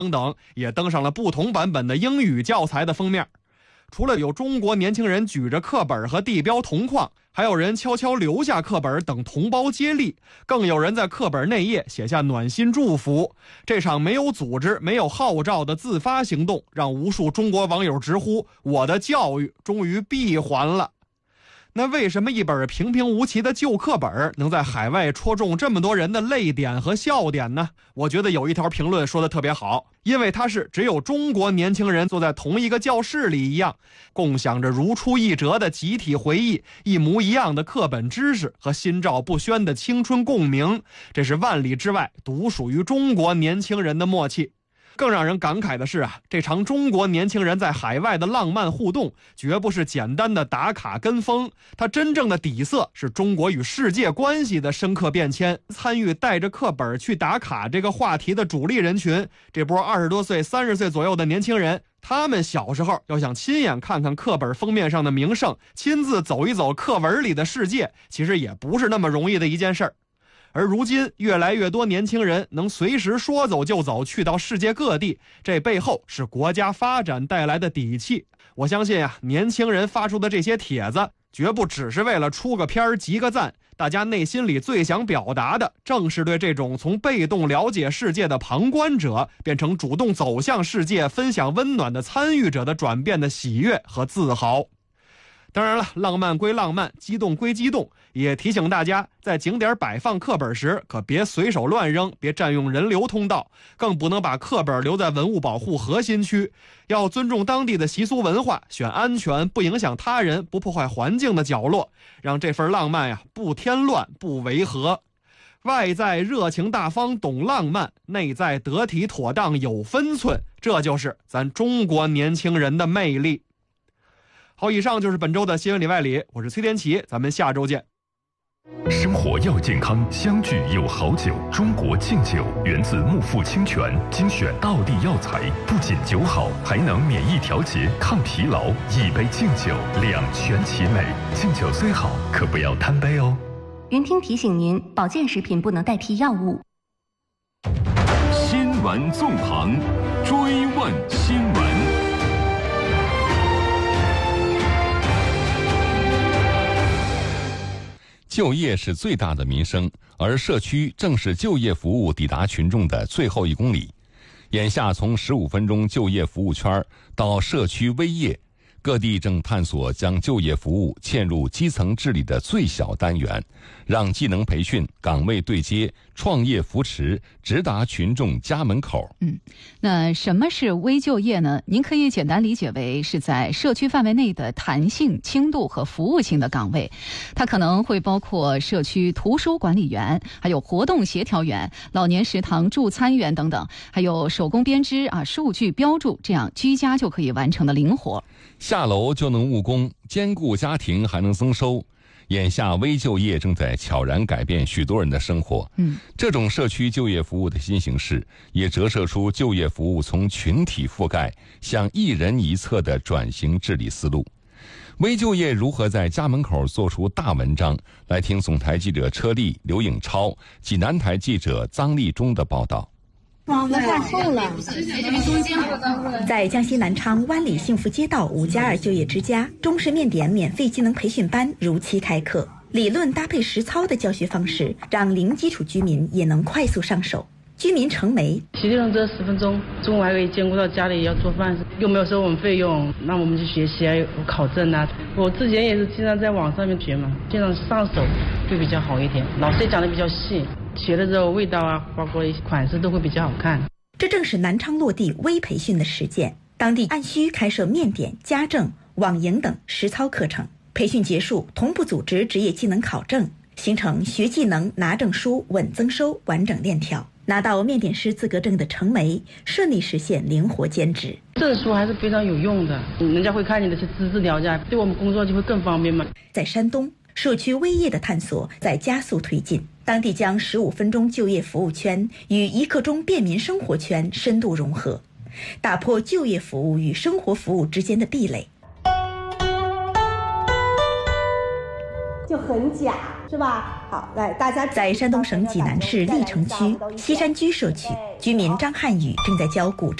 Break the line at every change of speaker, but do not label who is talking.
等等，也登上了不同版本的英语教材的封面。除了有中国年轻人举着课本和地标铜矿，还有人悄悄留下课本等同胞接力，更有人在课本内页写下暖心祝福。这场没有组织、没有号召的自发行动，让无数中国网友直呼：我的教育终于闭环了。那为什么一本平平无奇的旧课本能在海外戳中这么多人的泪点和笑点呢？我觉得有一条评论说的特别好，因为它是只有中国年轻人坐在同一个教室里一样，共享着如出一辙的集体回忆，一模一样的课本知识和心照不宣的青春共鸣，这是万里之外独属于中国年轻人的默契。更让人感慨的是这场中国年轻人在海外的浪漫互动绝不是简单的打卡跟风，它真正的底色是中国与世界关系的深刻变迁。参与带着课本去打卡这个话题的主力人群，这波20多岁、30岁左右的年轻人，他们小时候要想亲眼看看课本封面上的名胜，亲自走一走课文里的世界，其实也不是那么容易的一件事儿。而如今越来越多年轻人能随时说走就走，去到世界各地，这背后是国家发展带来的底气。我相信年轻人发出的这些帖子绝不只是为了出个片集个赞，大家内心里最想表达的正是对这种从被动了解世界的旁观者变成主动走向世界分享温暖的参与者的转变的喜悦和自豪。当然了，浪漫归浪漫，激动归激动，也提醒大家在景点摆放课本时可别随手乱扔，别占用人流通道，更不能把课本留在文物保护核心区，要尊重当地的习俗文化，选安全不影响他人不破坏环境的角落，让这份浪漫不添乱不违和。外在热情大方懂浪漫，内在得体妥当有分寸，这就是咱中国年轻人的魅力。好，以上就是本周的新闻里外里，我是崔天琪，咱们下周见。
生活要健康，相聚有好酒。中国敬酒源自木富清泉，精选道地药材，不仅酒好，还能免疫调节、抗疲劳。一杯敬酒，两全其美。敬酒虽好，可不要贪杯哦。
云听提醒您，保健食品不能代替药物。
新闻纵横，追问新闻。
就业是最大的民生，而社区正是就业服务抵达群众的最后1公里。眼下从15分钟就业服务圈到社区微业，各地正探索将就业服务嵌入基层治理的最小单元，让技能培训、岗位对接、创业扶持直达群众家门口。
那什么是微就业呢？您可以简单理解为是在社区范围内的弹性、轻度和服务性的岗位，它可能会包括社区图书管理员，还有活动协调员、老年食堂助餐员等等，还有手工编织数据标注，这样居家就可以完成的灵活。
下楼就能务工，兼顾家庭还能增收。眼下微就业正在悄然改变许多人的生活。这种社区就业服务的新形式，也折射出就业服务从群体覆盖向一人一策的转型治理思路。微就业如何在家门口做出大文章？来听总台记者车丽、刘颖超、济南台记者臧立忠的报道。
太厚了。在江西南昌湾里幸福街道5+2就业之家，中式面点免费技能培训班如期开课，理论搭配实操的教学方式，让零基础居民也能快速上手。居民程梅，
骑电动车10分钟，中午还可以兼顾到家里要做饭，又没有收我们费用，那我们去学习有考证啊。我之前也是经常在网上面学嘛，经常上手会比较好一点，老师也讲的比较细，学了之后味道包括一些款式都会比较好看。
这正是南昌落地微培训的实践，当地按需开设面点、家政、网营等实操课程，培训结束同步组织职业技能考证，形成学技能拿证书稳增收完整链条。拿到面点师资格证的程梅顺利实现灵活兼职。
证书还是非常有用的，人家会看你的资质条件，对我们工作就会更方便嘛。
在山东，社区微业的探索在加速推进，当地将15分钟就业服务圈与1刻钟便民生活圈深度融合，打破就业服务与生活服务之间的壁垒。
就很假，是吧？ 好，来大家
在山东省济南市历城区西山居社区，居民张汉宇正在教古筝